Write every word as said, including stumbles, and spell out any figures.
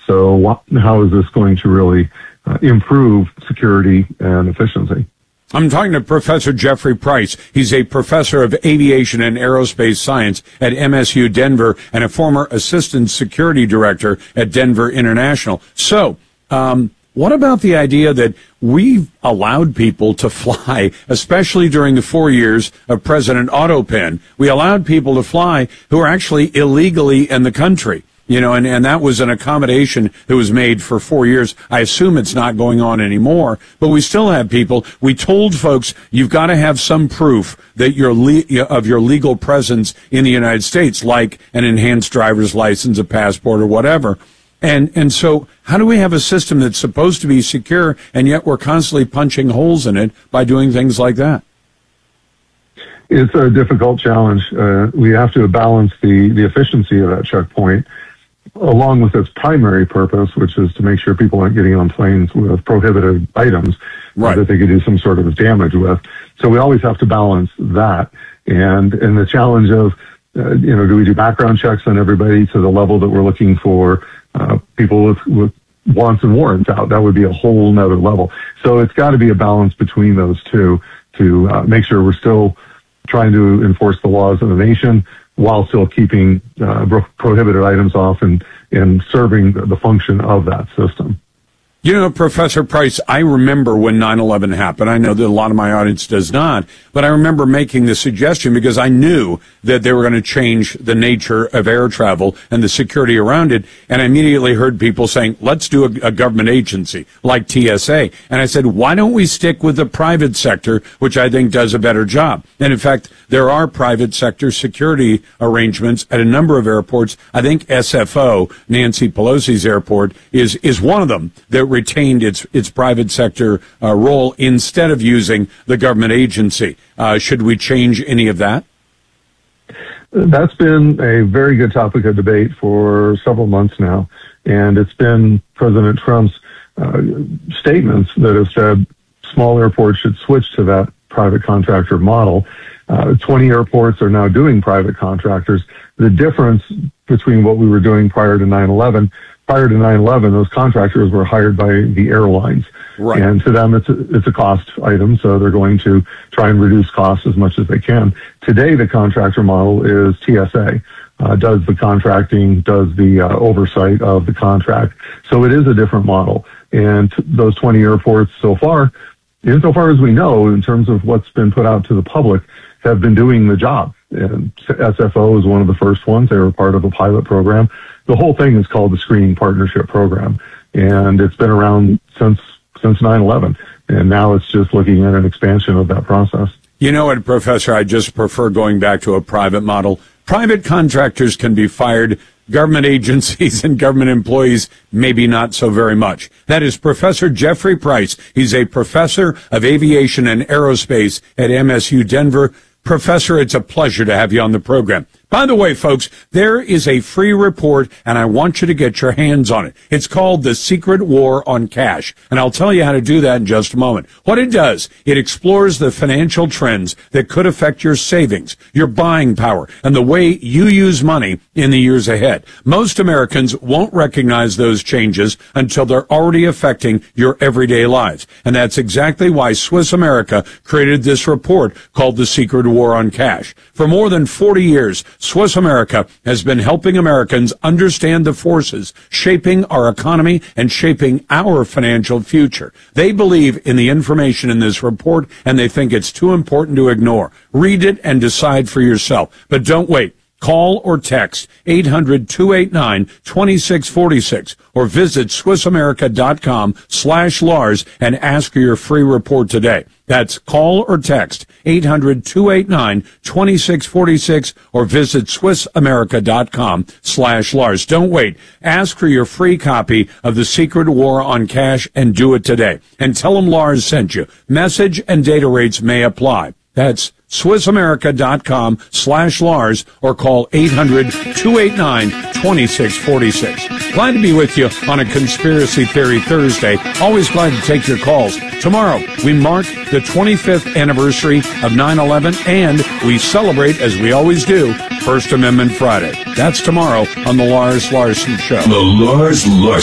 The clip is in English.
So what, how is this going to really uh, improve security and efficiency? I'm talking to Professor Jeffrey Price. He's a professor of aviation and aerospace science at M S U Denver and a former assistant security director at Denver International. So, um, what about the idea that we've allowed people to fly, especially during the four years of President Otto Penn? We allowed people to fly who are actually illegally in the country. You know, and, and that was an accommodation that was made for four years. I assume it's not going on anymore, but we still have people. We told folks, you've got to have some proof that you're le- of your legal presence in the United States, like an enhanced driver's license, a passport, or whatever. And, and so how do we have a system that's supposed to be secure, and yet we're constantly punching holes in it by doing things like that? It's a difficult challenge. Uh, we have to balance the, the efficiency of that checkpoint along with its primary purpose, which is to make sure people aren't getting on planes with prohibited items right. that they could do some sort of damage with. So we always have to balance that. And, and the challenge of, uh, you know, do we do background checks on everybody to the level that we're looking for uh, people with, with wants and warrants out? That would be a whole nother level. So it's got to be a balance between those two to uh, make sure we're still trying to enforce the laws of the nation while still keeping uh, prohibited items off and, and serving the function of that system. You know, Professor Price, I remember when nine eleven happened. I know that a lot of my audience does not, but I remember making the suggestion because I knew that they were going to change the nature of air travel and the security around it. And I immediately heard people saying, let's do a, a government agency like T S A. And I said, why don't we stick with the private sector, which I think does a better job? And in fact, there are private sector security arrangements at a number of airports. I think S F O, Nancy Pelosi's airport, is, is one of them that retained its its private sector uh, role instead of using the government agency. Uh, should we change any of that? That's been a very good topic of debate for several months now, and it's been President Trump's uh, statements that have said small airports should switch to that private contractor model. Uh, twenty airports are now doing private contractors. The difference between what we were doing prior to nine eleven, prior to nine eleven, those contractors were hired by the airlines. Right. And to them, it's a, it's a cost item, so they're going to try and reduce costs as much as they can. Today, the contractor model is T S A, uh, does the contracting, does the uh, oversight of the contract. So it is a different model. And t- those twenty airports so far, insofar as we know, in terms of what's been put out to the public, have been doing the job. And S F O is one of the first ones. They were part of a pilot program. The whole thing is called the Screening Partnership Program, and it's been around since since nine eleven, and now it's just looking at an expansion of that process. You know what, Professor, I just prefer going back to a private model. Private contractors can be fired. Government agencies and government employees, maybe not so very much. That is Professor Jeffrey Price. He's a professor of aviation and aerospace at M S U Denver. Professor, it's a pleasure to have you on the program. By the way, folks, there is a free report, and I want you to get your hands on it. It's called The Secret War on Cash, and I'll tell you how to do that in just a moment. What it does, it explores the financial trends that could affect your savings, your buying power, and the way you use money in the years ahead. Most Americans won't recognize those changes until they're already affecting your everyday lives, and that's exactly why Swiss America created this report called The Secret War on Cash. For more than forty years, Swiss America has been helping Americans understand the forces shaping our economy and shaping our financial future. They believe in the information in this report, and they think it's too important to ignore. Read it and decide for yourself. But don't wait. Call or text eight hundred, two eight nine, two six four six or visit SwissAmerica.com slash Lars and ask for your free report today. That's call or text eight hundred, two eight nine, two six four six or visit SwissAmerica.com slash Lars. Don't wait. Ask for your free copy of The Secret War on Cash and do it today. And tell them Lars sent you. Message and data rates may apply. That's SwissAmerica.com slash Lars or call eight hundred, two eight nine, two six four six. Glad to be with you on a Conspiracy Theory Thursday. Always glad to take your calls. Tomorrow, we mark the twenty-fifth anniversary of nine eleven, and we celebrate, as we always do, First Amendment Friday. That's tomorrow on The Lars Larson Show. The Lars Larson